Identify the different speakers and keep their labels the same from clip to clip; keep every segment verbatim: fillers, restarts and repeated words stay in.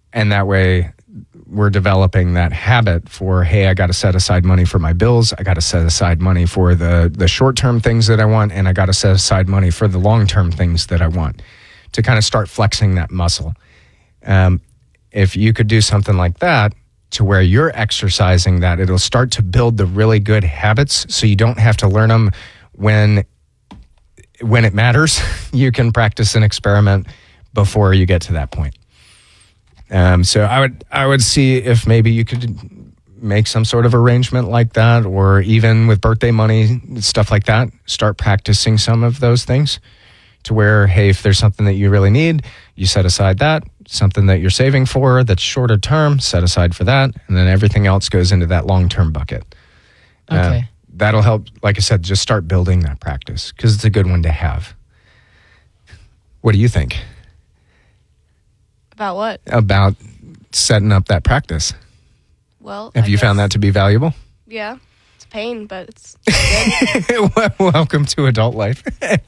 Speaker 1: And that way we're developing that habit for, hey, I got to set aside money for my bills. I got to set aside money for the, the short-term things that I want. And I got to set aside money for the long-term things that I want, to kind of start flexing that muscle. Um, if you could do something like that to where you're exercising that, it'll start to build the really good habits so you don't have to learn them when, when it matters. You can practice and experiment before you get to that point. Um, so I would I would see if maybe you could make some sort of arrangement like that, or even with birthday money, stuff like that, start practicing some of those things to where, hey, if there's something that you really need, you set aside that. Something that you're saving for that's shorter term, set aside for that, and then everything else goes into that long-term bucket.
Speaker 2: Okay.
Speaker 1: Uh, that'll help, like I said, just start building that practice because it's a good one to have. What do you think?
Speaker 3: About what?
Speaker 1: About setting up that practice.
Speaker 3: Well,
Speaker 1: have
Speaker 3: I
Speaker 1: you
Speaker 3: guess,
Speaker 1: found that to be valuable?
Speaker 3: Yeah, it's pain, but it's good.
Speaker 1: Welcome to adult life.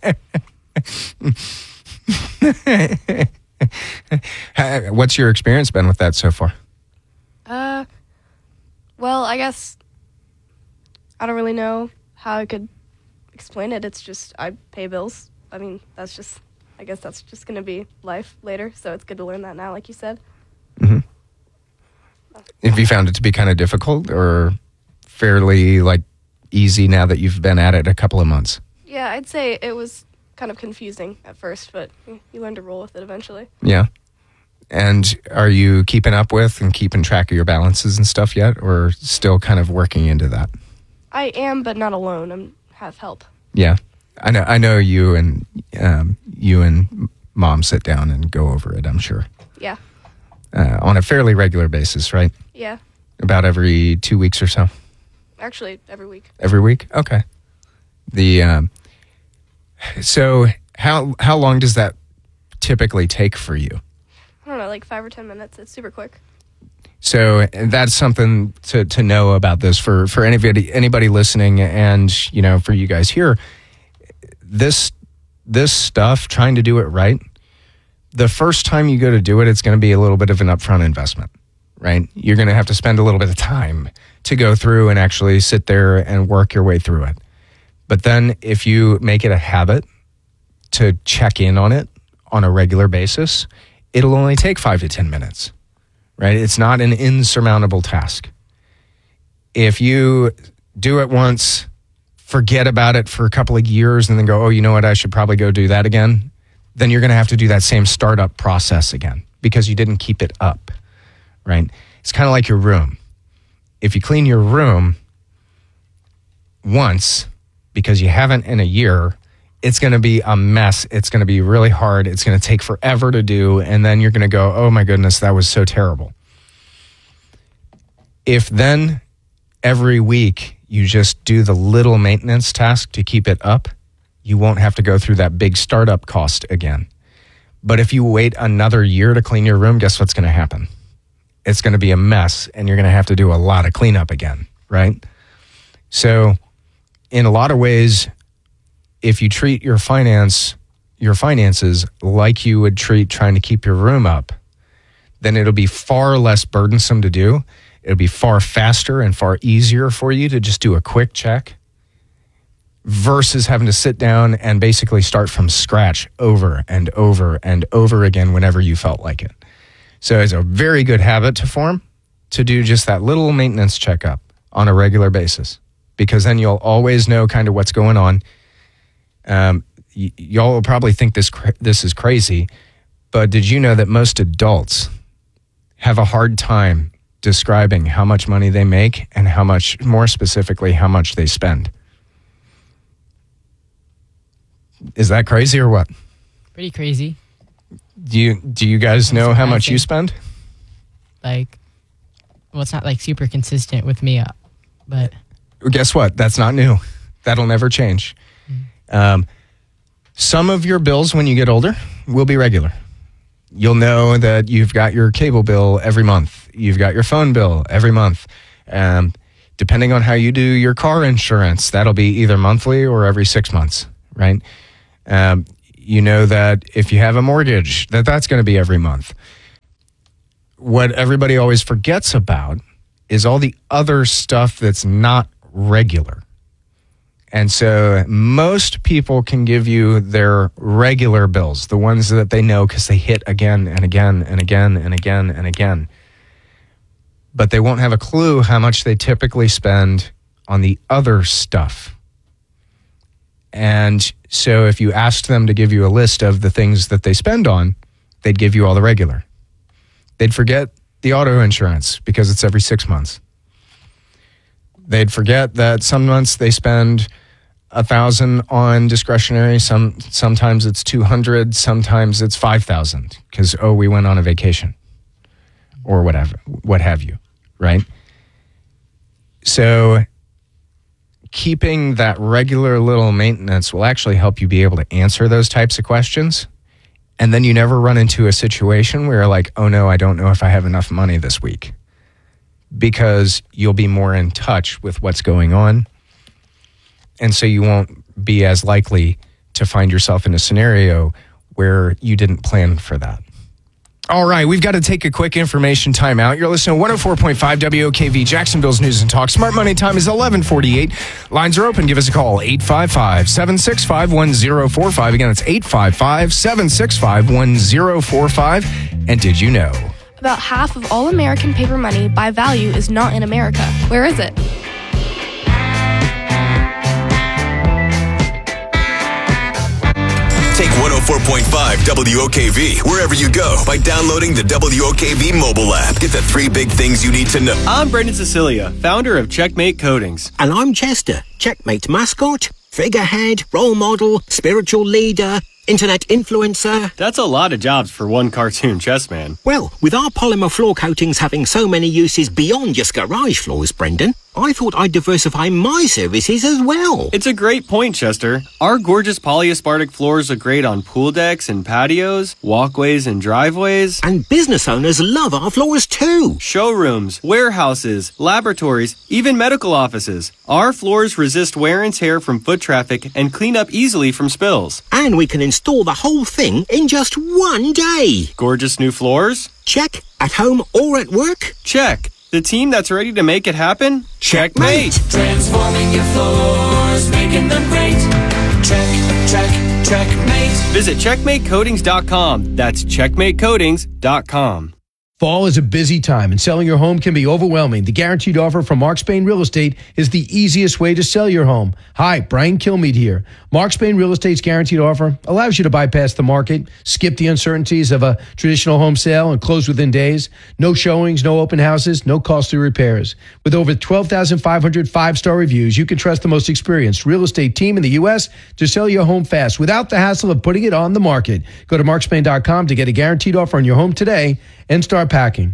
Speaker 1: What's your experience been with that so far?
Speaker 3: Uh, well, I guess I don't really know how I could explain it. It's just I pay bills. I mean, that's just. I guess that's just going to be life later, so it's good to learn that now, like you said.
Speaker 1: Mm-hmm. Have you found it to be kind of difficult or fairly, like, easy now that you've been at it a couple of months?
Speaker 3: Yeah, I'd say it was kind of confusing at first, but you learn to roll with it eventually.
Speaker 1: Yeah. And are you keeping up with and keeping track of your balances and stuff yet, or still kind of working into that?
Speaker 3: I am, but not alone. I have help.
Speaker 1: Yeah. I know. I know you and um, you and Mom sit down and go over it. I'm sure.
Speaker 3: Yeah.
Speaker 1: Uh, on a fairly regular basis, right?
Speaker 3: Yeah.
Speaker 1: About every two weeks or so.
Speaker 3: Actually, every week.
Speaker 1: Every week. Okay. The um, so how how long does that typically take for you?
Speaker 3: I don't know, like five or ten minutes. It's super quick.
Speaker 1: So that's something to to know about this for for anybody anybody listening, and you know, for you guys here. This this stuff, trying to do it right, the first time you go to do it, it's going to be a little bit of an upfront investment, right? You're going to have to spend a little bit of time to go through and actually sit there and work your way through it. But then if you make it a habit to check in on it on a regular basis, it'll only take five to ten minutes, right? It's not an insurmountable task. If you do it once, forget about it for a couple of years and then go, oh, you know what, I should probably go do that again, then you're going to have to do that same startup process again because you didn't keep it up, right? It's kind of like your room. If you clean your room once because you haven't in a year, it's going to be a mess. It's going to be really hard. It's going to take forever to do. And then you're going to go, oh my goodness, that was so terrible. If then every week you just do the little maintenance task to keep it up, you won't have to go through that big startup cost again. But if you wait another year to clean your room, guess what's going to happen? It's going to be a mess and you're going to have to do a lot of cleanup again, right? So in a lot of ways, if you treat your finance, your finances like you would treat trying to keep your room up, then it'll be far less burdensome to do. It'll be far faster and far easier for you to just do a quick check versus having to sit down and basically start from scratch over and over and over again whenever you felt like it. So it's a very good habit to form to do just that little maintenance checkup on a regular basis, because then you'll always know kind of what's going on. Um, y- y'all will probably think this cra- this is crazy, but did you know that most adults have a hard time describing how much money they make and how much, more specifically, how much they spend? Is that crazy or what?
Speaker 2: Pretty crazy.
Speaker 1: Do you do you guys know how much you spend?
Speaker 2: Like, well, it's not like super consistent with me, but
Speaker 1: guess what? That's not new. That'll never change. Mm-hmm. Um, some of your bills when you get older will be regular. You'll know that you've got your cable bill every month. You've got your phone bill every month. Um, depending on how you do your car insurance, that'll be either monthly or every six months, right? Um, you know that if you have a mortgage, that that's going to be every month. what everybody always forgets about is all the other stuff that's not regular. And so most people can give you their regular bills, the ones that they know because they hit again and again and again and again and again. But they won't have a clue how much they typically spend on the other stuff. And so if you asked them to give you a list of the things that they spend on, they'd give you all the regular. They'd forget the auto insurance because it's every six months. They'd forget that some months they spend a thousand on discretionary. Some sometimes it's two hundred. Sometimes it's five thousand because oh, we went on a vacation, or whatever, what have you, right? So keeping that regular little maintenance will actually help you be able to answer those types of questions, and then you never run into a situation where you're like, oh no, I don't know if I have enough money this week, because you'll be more in touch with what's going on. And so you won't be as likely to find yourself in a scenario where you didn't plan for that. All right, we've got to take a quick information timeout. You're listening to one oh four point five W O K V, Jacksonville's News and Talk. Smart Money time is eleven forty-eight. Lines are open. Give us a call, eight five five, seven six five, one oh four five. Again, it's eight five five, seven six five, one oh four five. And did you know?
Speaker 3: About half of all American paper money by value is not in America. Where is it?
Speaker 4: Take one oh four point five W O K V wherever you go by downloading the W O K V mobile app. Get the three big things you need to know.
Speaker 5: I'm Brendan Cecilia, founder of Checkmate Coatings.
Speaker 6: And I'm Chester, Checkmate mascot, figurehead, role model, spiritual leader, internet influencer.
Speaker 5: That's a lot of jobs for one cartoon chess man.
Speaker 6: Well, with our polymer floor coatings having so many uses beyond just garage floors, Brendan, I thought I'd diversify my services as well.
Speaker 5: It's a great point, Chester. Our gorgeous polyaspartic floors are great on pool decks and patios, walkways and driveways.
Speaker 6: And business owners love our floors too.
Speaker 5: Showrooms, warehouses, laboratories, even medical offices. Our floors resist wear and tear from foot traffic and clean up easily from spills.
Speaker 6: And we can install the whole thing in just one day.
Speaker 5: Gorgeous new floors?
Speaker 6: Check. At home or at work?
Speaker 5: Check. The team that's ready to make it happen?
Speaker 6: Checkmate.
Speaker 7: Transforming your floors, making them great. Check, check, checkmate.
Speaker 5: Visit checkmate coatings dot com. That's checkmate coatings dot com.
Speaker 8: Fall is a busy time, and selling your home can be overwhelming. The Guaranteed Offer from Mark Spain Real Estate is the easiest way to sell your home. Hi, Brian Kilmeade here. Mark Spain Real Estate's Guaranteed Offer allows you to bypass the market, skip the uncertainties of a traditional home sale, and close within days. No showings, no open houses, no costly repairs. With over twelve thousand five hundred five-star reviews, you can trust the most experienced real estate team in the U S to sell your home fast without the hassle of putting it on the market. Go to mark spain dot com to get a guaranteed offer on your home today and start packing.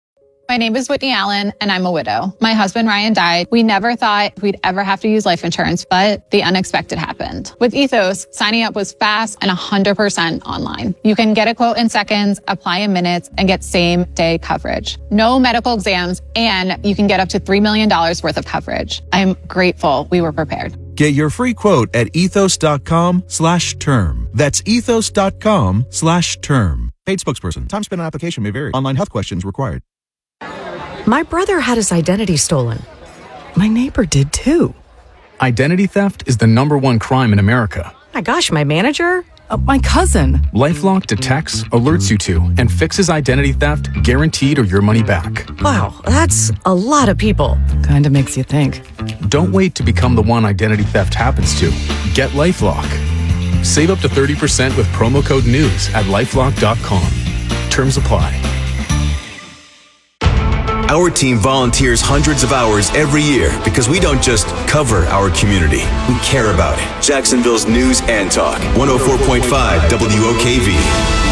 Speaker 9: My name is Whitney Allen, and I'm a widow. My husband, Ryan, died. We never thought we'd ever have to use life insurance, but the unexpected happened. With Ethos, signing up was fast and one hundred percent online. You can get a quote in seconds, apply in minutes, and get same-day coverage. No medical exams, and you can get up to three million dollars worth of coverage. I'm grateful we were prepared.
Speaker 10: Get your free quote at ethos.com slash term. That's ethos.com slash term. Paid spokesperson. Time spent on application may vary. Online health questions required.
Speaker 11: My brother had his identity stolen. My neighbor did too.
Speaker 12: Identity theft is the number one crime in America.
Speaker 11: My gosh, my manager? Uh, my cousin.
Speaker 12: LifeLock detects, alerts you to, and fixes identity theft guaranteed or your money back.
Speaker 11: Wow, that's a lot of people. Kind of makes you think.
Speaker 12: Don't wait to become the one identity theft happens to. Get LifeLock. Save up to thirty percent with promo code NEWS at lifelock dot com. Terms apply.
Speaker 4: Our team volunteers hundreds of hours every year because we don't just cover our community, we care about it. Jacksonville's News and Talk, one oh four point five W O K V.